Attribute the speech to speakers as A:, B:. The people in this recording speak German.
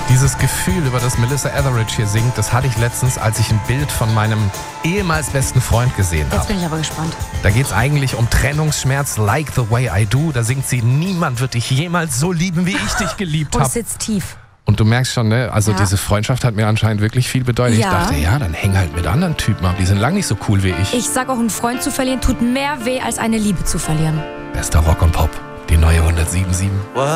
A: Dieses Gefühl, über das Melissa Etheridge hier singt, das hatte ich letztens, als ich ein Bild von meinem ehemals besten Freund gesehen
B: Jetzt
A: habe.
B: bin ich aber gespannt.
A: Da geht es eigentlich um Trennungsschmerz, like the way I do. Da singt sie, niemand wird dich jemals so lieben, wie ich dich geliebt
B: Oh,
A: habe.
B: es sitzt tief.
A: Und du merkst schon, ne? Also
B: Ja.
A: diese Freundschaft hat mir anscheinend wirklich viel bedeutet.
B: Ja.
A: Ich dachte, ja, dann häng halt mit anderen Typen ab. Die sind lang nicht so cool wie ich.
B: Ich sag auch, einen Freund zu verlieren tut mehr weh, als eine Liebe zu verlieren.
A: Bester Rock und Pop, die neue 107.7.